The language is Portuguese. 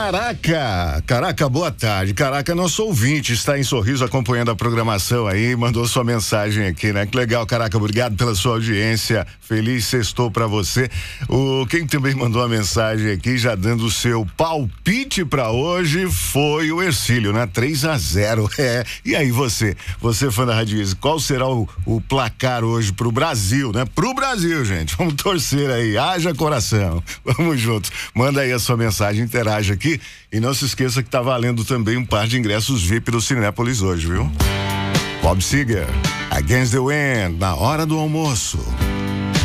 Caraca, boa tarde. Caraca, nosso ouvinte está em Sorriso acompanhando a programação aí, mandou sua mensagem aqui, né? Que legal, Caraca, obrigado pela sua audiência. Feliz sextou pra você. Quem também mandou a mensagem aqui, já dando o seu palpite pra hoje, foi o Ercílio, né? 3-0. E aí você fã da Rádio Isa, qual será o placar hoje pro Brasil, né? Pro Brasil, gente. Vamos torcer aí. Haja coração. Vamos juntos. Manda aí a sua mensagem, interage aqui e não se esqueça que tá valendo também um par de ingressos VIP do Cinépolis hoje, viu? Bob Seger, Against the Wind, na hora do almoço.